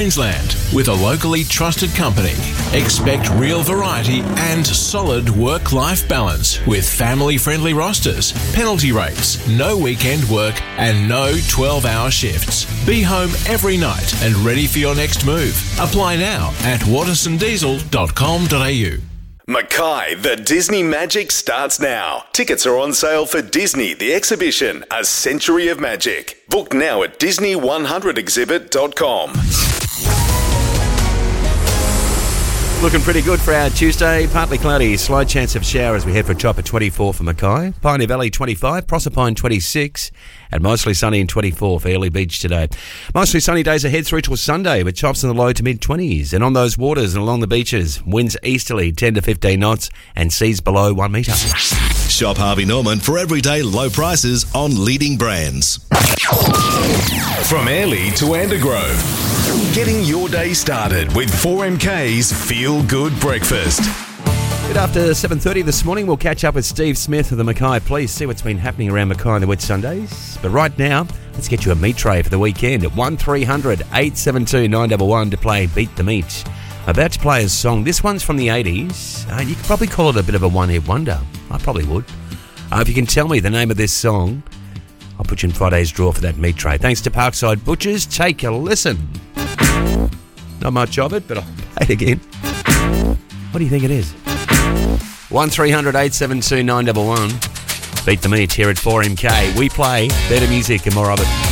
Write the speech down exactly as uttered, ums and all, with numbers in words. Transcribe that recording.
Queensland with a locally trusted company. Expect real variety and solid work-life balance with family-friendly rosters, penalty rates, no weekend work and no twelve-hour shifts. Be home every night and ready for your next move. Apply now at waterson diesel dot com dot a u. Mackay, the Disney Magic starts now. Tickets are on sale for Disney the Exhibition, A Century of Magic. Book now at disney one hundred exhibit dot com. Looking pretty good for our Tuesday. Partly cloudy, slight chance of shower as we head for a top at twenty-four for Mackay. Pioneer Valley twenty-five, Proserpine twenty-six, and mostly sunny in twenty-four for Early Beach today. Mostly sunny days ahead through till Sunday with tops in the low to mid-twenties. And on those waters and along the beaches, winds easterly ten to fifteen knots and seas below one metre. Shop Harvey Norman for everyday low prices on leading brands. From Airlie to Andergrove, getting your day started with four M K's Feel Good Breakfast. Good after seven thirty this morning, we'll catch up with Steve Smith of the Mackay Police, see what's been happening around Mackay on the wet Sundays. But right now, let's get you a meat tray for the weekend at one three hundred eight seven two nine one one to play Beat the Meat. About to play a song. This one's from the eighties. Uh, you could probably call it a bit of a one-hit wonder. I probably would. Uh, if you can tell me the name of this song, I'll put you in Friday's draw for that meat tray. Thanks to Parkside Butchers. Take a listen. Not much of it, but I'll play it again. What do you think it is? one three hundred eight seven two nine one one. Beat the Meat here at four M K. We play better music and more of it.